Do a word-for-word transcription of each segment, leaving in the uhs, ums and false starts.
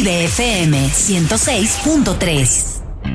Vive F M ciento seis punto tres.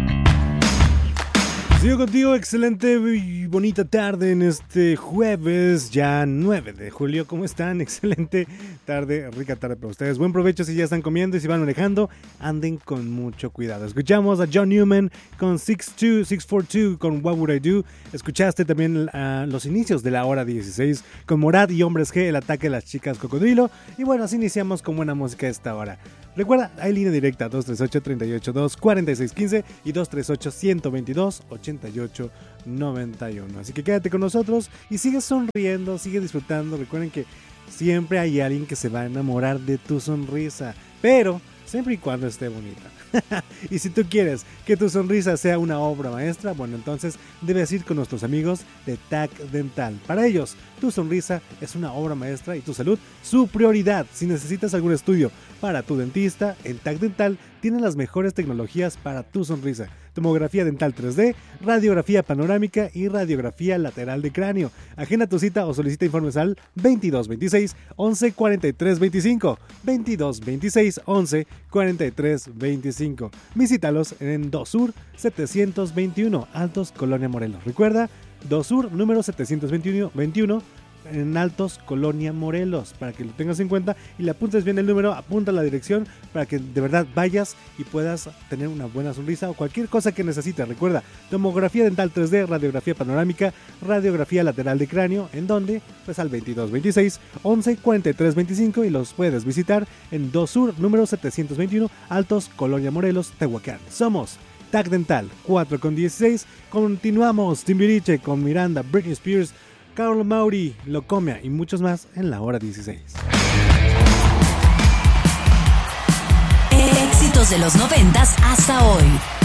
Sigo contigo, excelente y bonita tarde en este jueves, ya nueve de julio. ¿Cómo están? Excelente tarde, rica tarde para ustedes. Buen provecho si ya están comiendo y si van manejando, anden con mucho cuidado. Escuchamos a John Newman con six two six four two con What Would I Do. Escuchaste también uh, los inicios de la hora dieciséis con Morat y Hombres G, el ataque de las chicas cocodrilo. Y bueno, así iniciamos con buena música a esta hora. Recuerda, hay línea directa dos tres ocho, tres ocho dos, cuatro seis uno cinco y dos tres ocho, uno dos dos, ocho ocho nueve uno. Así que quédate con nosotros y sigue sonriendo, sigue disfrutando. Recuerden que siempre hay alguien que se va a enamorar de tu sonrisa, pero siempre y cuando esté bonita. Y si tú quieres que tu sonrisa sea una obra maestra, bueno, entonces debes ir con nuestros amigos de T A C Dental. Para ellos, tu sonrisa es una obra maestra y tu salud su prioridad. Si necesitas algún estudio para tu dentista, en T A C Dental tienen las mejores tecnologías para tu sonrisa. Tomografía dental tres D, radiografía panorámica y radiografía lateral de cráneo. Agenda tu cita o solicita informes al veintidós veintiséis, once cuarenta y tres veinticinco. veintidós veintiséis, once cuarenta y tres veinticinco. Visítalos en dos Sur setecientos veintiuno, Altos, Colonia Morelos. Recuerda, dos Sur número setecientos veintiuno en Altos, Colonia Morelos, para que lo tengas en cuenta y le apuntes bien el número, apunta la dirección para que de verdad vayas y puedas tener una buena sonrisa o cualquier cosa que necesites. Recuerda, tomografía dental tres D, radiografía panorámica, radiografía lateral de cráneo, ¿en dónde? Pues al veintidós veintiséis, once cuarenta y tres veinticinco y los puedes visitar en dos Sur número setecientos veintiuno, Altos, Colonia Morelos, Tehuacán. Somos T A C Dental, cuatro con dieciséis. Continuamos Timbiriche con Miranda, Britney Spears, Carol Mauri, Locomia y muchos más en la hora dieciséis. Éxitos de los noventas hasta hoy.